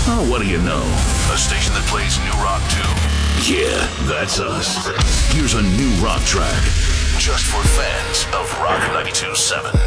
Oh, what do you know? A station that plays new rock, too. Yeah, that's us. Here's a new rock track. Just for fans of Rock 92.7.